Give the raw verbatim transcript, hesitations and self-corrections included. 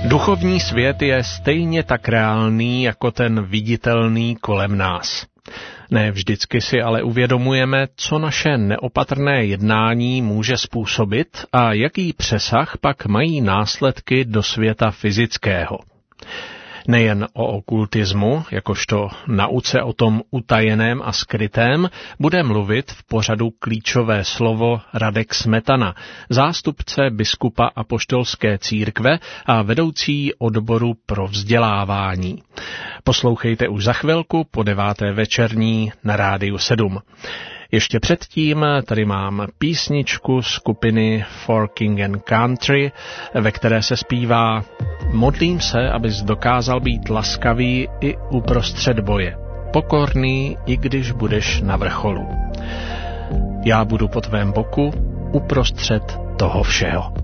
Duchovní svět je stejně tak reálný jako ten viditelný kolem nás. Ne vždycky si ale uvědomujeme, co naše neopatrné jednání může způsobit a jaký přesah pak mají následky do světa fyzického. Nejen o okultismu, jakožto nauce o tom utajeném a skrytém, bude mluvit v pořadu klíčové slovo Radek Smetana, zástupce biskupa apoštolské církve a vedoucí odboru pro vzdělávání. Poslouchejte už za chvilku po deváté večerní na Rádiu sedm. Ještě předtím tady mám písničku skupiny For King and Country, ve které se zpívá: Modlím se, abys dokázal být laskavý i uprostřed boje, pokorný, i když budeš na vrcholu. Já budu po tvém boku uprostřed toho všeho.